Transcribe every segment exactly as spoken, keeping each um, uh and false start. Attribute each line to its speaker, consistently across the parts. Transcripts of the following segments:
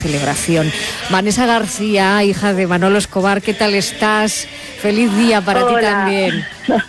Speaker 1: celebración. Vanessa García, hija de Manolo Escobar, ¿qué tal estás? Feliz día para
Speaker 2: Hola.
Speaker 1: ti también.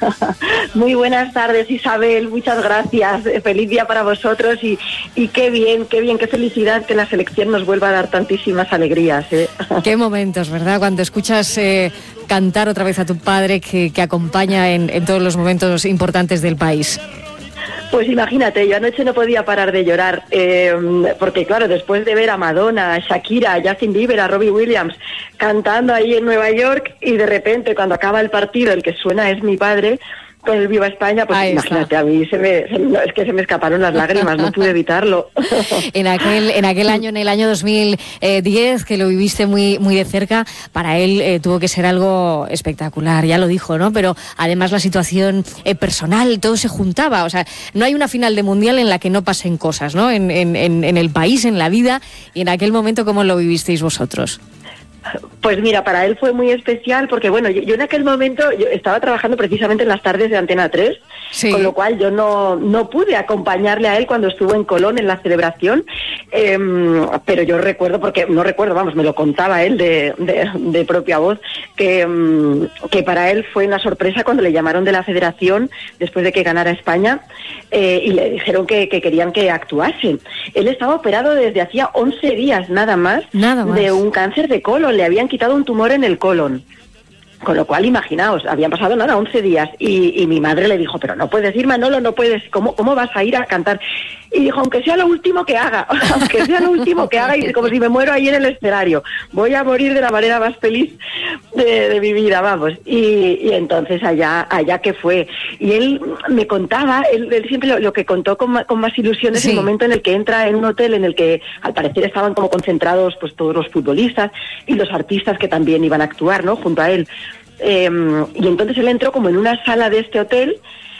Speaker 2: Muy buenas tardes, Isabel, muchas gracias. Feliz día para vosotros y, y qué bien, qué bien, qué felicidad que la selección nos vuelva a dar tantísimas alegrías. ¿eh?
Speaker 1: Qué momentos, ¿verdad? Cuando escuchas eh, cantar otra vez a tu padre que, que acompaña en, en todos los momentos importantes del país.
Speaker 2: Pues imagínate, yo anoche no podía parar de llorar, eh, porque claro, después de ver a Madonna, a Shakira, a Justin Bieber, a Robbie Williams cantando ahí en Nueva York, y de repente cuando acaba el partido el que suena es mi padre con el Viva España, pues ahí imagínate, está. a mí se me, se, no, es que se me escaparon las lágrimas, no pude evitarlo.
Speaker 1: En aquel en aquel año, en el año dos mil diez, que lo viviste muy muy de cerca, para él eh, tuvo que ser algo espectacular, ya lo dijo, ¿no? Pero además la situación eh, personal, todo se juntaba, o sea, no hay una final de Mundial en la que no pasen cosas, ¿no? En, en, en, en el país, en la vida, y en aquel momento, ¿cómo lo vivisteis vosotros?
Speaker 2: Pues mira, para él fue muy especial porque, bueno, yo, yo en aquel momento yo estaba trabajando precisamente en las tardes de Antena tres, sí. Con lo cual yo no, no pude acompañarle a él cuando estuvo en Colón en la celebración, eh, pero yo recuerdo, porque no recuerdo, vamos, me lo contaba él de, de, de propia voz, que, um, que para él fue una sorpresa cuando le llamaron de la federación después de que ganara España eh, y le dijeron que, que querían que actuase. Él estaba operado desde hacía once días nada más,
Speaker 1: nada más.
Speaker 2: de un cáncer de colon. Le habían quitado un tumor en el colon. Con lo cual, imaginaos, habían pasado nada, once días, y, y mi madre le dijo, pero no puedes ir, Manolo, no puedes, ¿cómo, cómo vas a ir a cantar? Y dijo, aunque sea lo último que haga, aunque sea lo último que haga, y como si me muero ahí en el escenario, voy a morir de la manera más feliz de, de mi vida, vamos. Y, y entonces allá allá que fue. Y él me contaba, él, él siempre lo, lo que contó con, ma, con más ilusión es sí. El momento en el que entra en un hotel en el que al parecer estaban como concentrados pues todos los futbolistas y los artistas que también iban a actuar, ¿no?, junto a él. Eh, y entonces él entró como en una sala de este hotel,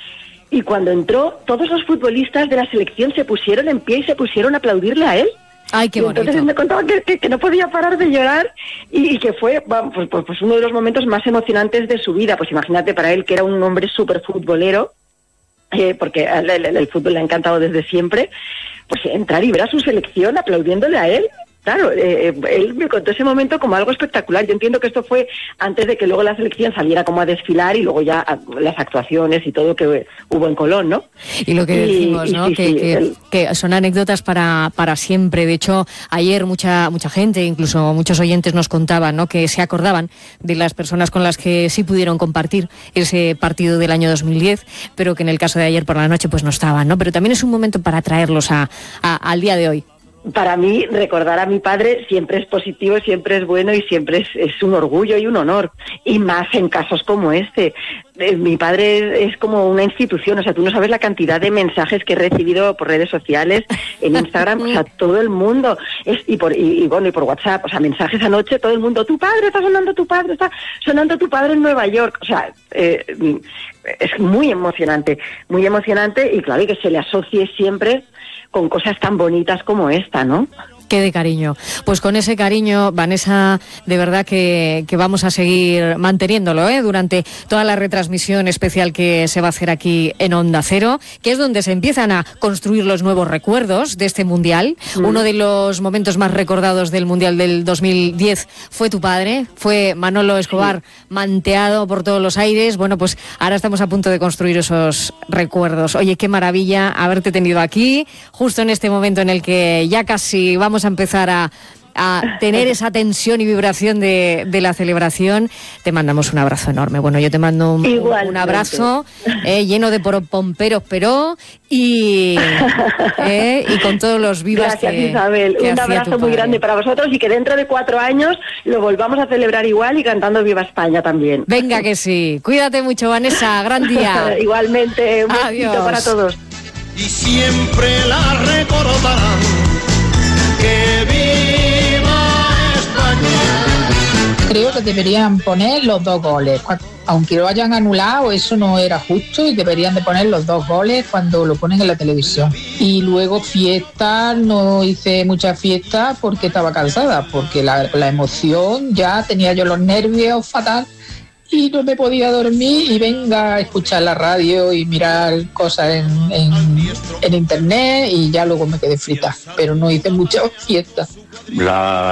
Speaker 2: y cuando entró todos los futbolistas de la selección se pusieron en pie y se pusieron a aplaudirle a él.
Speaker 1: Ay, qué bonito.
Speaker 2: Y entonces él me contaba que, que, que no podía parar de llorar y, y que fue pues, pues, pues uno de los momentos más emocionantes de su vida. Pues imagínate, para él, que era un hombre súper futbolero, eh, porque el, el, el fútbol le ha encantado desde siempre, pues entrar y ver a su selección aplaudiéndole a él. Claro, eh, él me contó ese momento como algo espectacular. Yo entiendo que esto fue antes de que luego la selección saliera como a desfilar y luego ya a, las actuaciones y todo que hubo en Colón, ¿no?
Speaker 1: Y lo que decimos, y, ¿no? Y, que, sí, que, el... que son anécdotas para para siempre. De hecho, ayer mucha mucha gente, incluso muchos oyentes nos contaban, ¿no?, que se acordaban de las personas con las que sí pudieron compartir ese partido del año dos mil diez, pero que en el caso de ayer por la noche pues no estaban, ¿no? Pero también es un momento para traerlos a, a al día de hoy.
Speaker 2: Para mí, recordar a mi padre siempre es positivo, siempre es bueno y siempre es, es un orgullo y un honor. Y más en casos como este. Eh, mi padre es, es como una institución, o sea, tú no sabes la cantidad de mensajes que he recibido por redes sociales, en Instagram, o sea, todo el mundo, es, y por y, y bueno, y por WhatsApp, o sea, mensajes anoche, todo el mundo, tu padre, está sonando tu padre, está sonando tu padre en Nueva York, o sea, eh, es muy emocionante, muy emocionante, y claro, y que se le asocie siempre con cosas tan bonitas como esta, ¿no?
Speaker 1: Qué de cariño. Pues con ese cariño, Vanessa, de verdad que, que vamos a seguir manteniéndolo, ¿eh?, durante toda la retransmisión especial que se va a hacer aquí en Onda Cero, que es donde se empiezan a construir los nuevos recuerdos de este Mundial. Mm. Uno de los momentos más recordados del Mundial del dos mil diez fue tu padre, fue Manolo Escobar, sí, manteado por todos los aires. Bueno, pues ahora estamos a punto de construir esos recuerdos. Oye, qué maravilla haberte tenido aquí, justo en este momento en el que ya casi vamos a empezar a, a tener esa tensión y vibración de, de la celebración. Te mandamos un abrazo enorme. Bueno, yo te mando un, un abrazo eh, lleno de pomperos, pero y, eh, y con todos los vivas.
Speaker 2: Gracias,
Speaker 1: que,
Speaker 2: Isabel.
Speaker 1: que
Speaker 2: un abrazo muy grande para vosotros y que dentro de cuatro años lo volvamos a celebrar igual y cantando Viva España también.
Speaker 1: Venga que sí. Cuídate mucho, Vanessa. Gran día.
Speaker 2: Igualmente. Un besito para todos.
Speaker 3: Y siempre la recordarán. ¡Que viva España!
Speaker 4: Creo que deberían poner los dos goles. Aunque lo hayan anulado, eso no era justo y deberían de poner los dos goles cuando lo ponen en la televisión. Y luego fiesta, no hice mucha fiesta porque estaba cansada, porque la, la emoción, ya tenía yo los nervios fatal y no me podía dormir y venga a escuchar la radio y mirar cosas en, en, en internet y ya luego me quedé frita, pero no hice mucha fiesta.
Speaker 5: La